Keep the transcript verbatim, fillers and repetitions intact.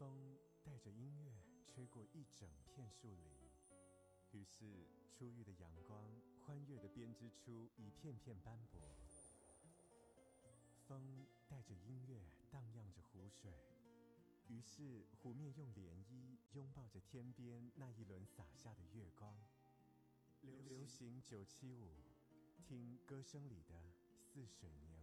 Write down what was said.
风带着音乐吹过一整片树林，于是初遇的阳光欢悦地编织出一片片斑驳。风带着音乐荡漾着湖水，于是湖面用涟漪拥抱着天边那一轮洒下的月光。流行九七五，听歌声里的似水年。